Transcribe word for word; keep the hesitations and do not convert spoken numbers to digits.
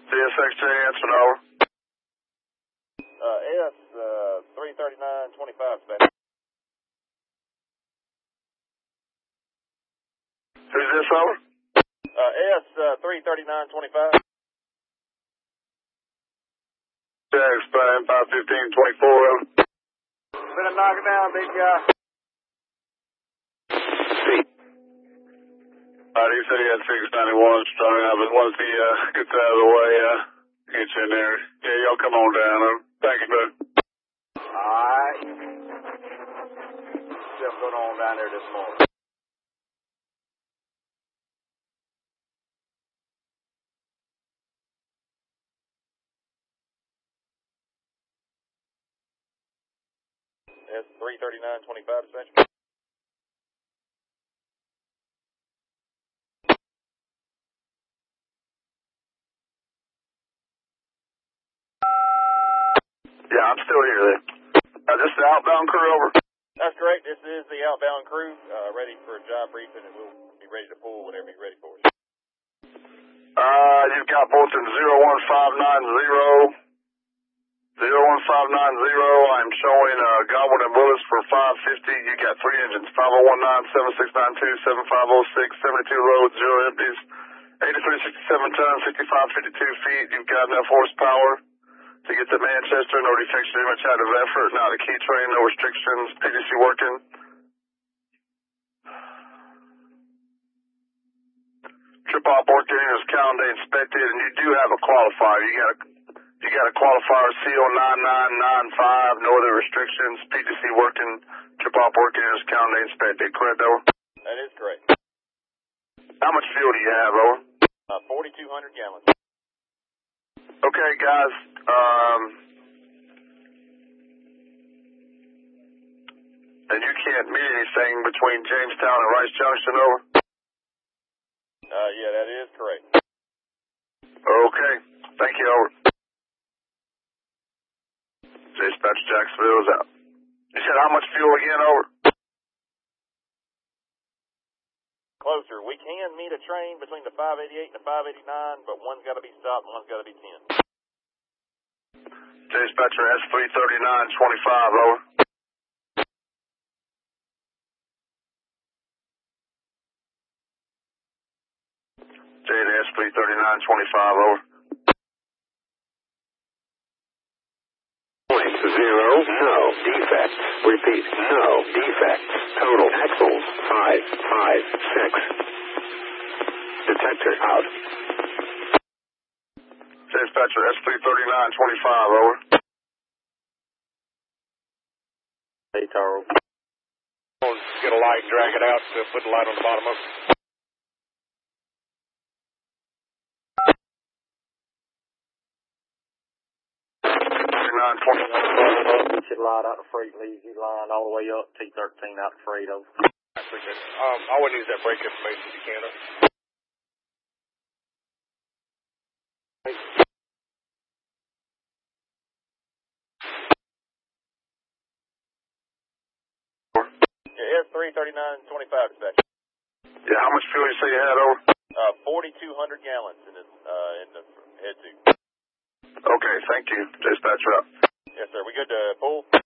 C S X J answer over. Uh, S, uh, three thirty-nine twenty-five, dispatch. Who's this over? Uh, S, uh, three thirty-nine twenty-five. Jack, Spain, five fifteen twenty-four, over. Better knock it down, big guy. Alright, he said he had six ninety-one strung out, but once he uh, gets out of the way, uh, get you in there. Yeah, y'all come on down. Uh, thank you, bud. Alright. What's going on down there this morning? S, three thirty-nine twenty-five, dispatch. Yeah, I'm still here then. Uh, this is the outbound crew, over. That's correct. This is the outbound crew, uh, ready for a job briefing, and we'll be ready to pull whenever you're ready for it. Uh, you've got Bolton zero one five nine zero. zero one five nine zero. I'm showing uh, Godwin and Willis for five fifty. You got three engines, five oh one nine, seven six nine two, seven five oh six, seventy-two loads, zero empties, eighty-three sixty-seven ton, fifty-five fifty-two feet. You've got enough horsepower to get to Manchester, no defects, very much out of effort, not a key train, no restrictions, P D C working. Trip op working is calendar inspected, and you do have a qualifier. You got a you got a qualifier C O nine nine nine five, no other restrictions, P D C working, trip op working is calendar inspected, correct, over? That is correct. How much fuel do you have, over? Uh, forty-two hundred gallons. Okay, guys. Um, and you can't meet anything between Jamestown and Rice Junction, over? Uh, yeah, that is correct. Okay. Thank you, over. Dispatch Jacksonville is out. You said how much fuel again, over? Closer. We can meet a train between the five eighty-eight and the five eighty-nine, but one's got to be stopped and one's got to be ten. Dispatcher S three thirty-nine twenty-five, over. J to S three thirty-nine twenty-five, over. Point zero, no defects. Repeat, no defects. Total axles, five, five, six. Detector out. Dispatcher S three thirty-nine twenty-five, over. Hey, Taro. Get a light, drag it out, to put the light on the bottom of it. nine twenty-one. Should light out the freight, leaves you line all the way up, T thirteen out the freight over. I appreciate it. Um, I would use that brake information if you can. Yeah, S three thirty-nine twenty-five, dispatch. Yeah, how much fuel you say you had, over? Uh, forty-two hundred gallons in the, uh, in the head tube. Okay, thank you. Dispatcher out. Yes, sir. We good to pull?